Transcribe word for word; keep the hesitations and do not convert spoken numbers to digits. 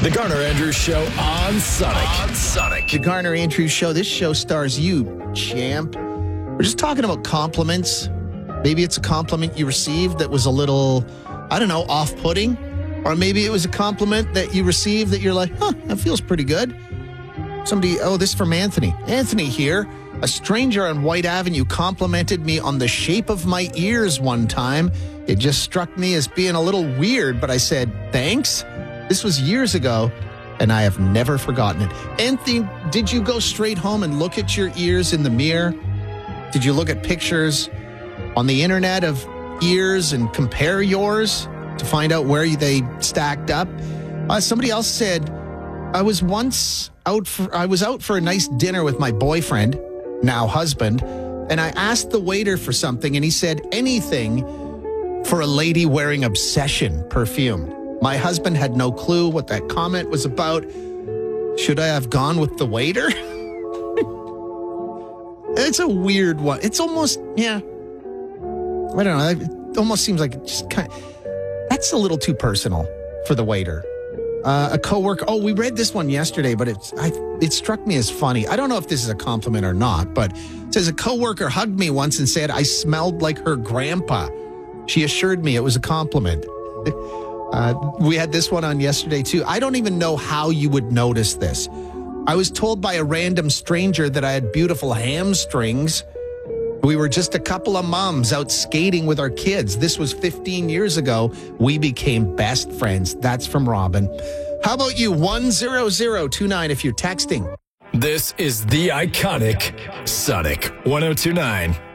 The Garner Andrews Show on Sonic. On Sonic. The Garner Andrews Show. This show stars you, champ. We're just talking about compliments. Maybe it's a compliment you received that was a little, I don't know, off-putting. Or maybe it was a compliment that you received that you're like, huh, that feels pretty good. Somebody, oh, this is from Anthony. Anthony here. A stranger on White Avenue complimented me on the shape of my ears one time. It just struck me as being a little weird, but I said, thanks. This was years ago, and I have never forgotten it. Anthony, did you go straight home and look at your ears in the mirror? Did you look at pictures on the internet of ears and compare yours to find out where they stacked up? Uh, somebody else said, I was once out for, I was out for a nice dinner with my boyfriend, now husband, and I asked the waiter for something, and he said anything for a lady wearing Obsession perfume. My husband had no clue what that comment was about. Should I have gone with the waiter? It's a weird one. It's almost, yeah. I don't know. It almost seems like it just kind of, that's a little too personal for the waiter. Uh, a coworker. Oh, we read this one yesterday, but it's I, it struck me as funny. I don't know if this is a compliment or not, but it says a coworker hugged me once and said I smelled like her grandpa. She assured me it was a compliment. Uh, we had this one on yesterday, too. I don't even know how you would notice this. I was told by a random stranger that I had beautiful hamstrings. We were just a couple of moms out skating with our kids. This was fifteen years ago. We became best friends. That's from Robin. How about you? one zero zero two nine if you're texting. This is the iconic Sonic one oh two nine.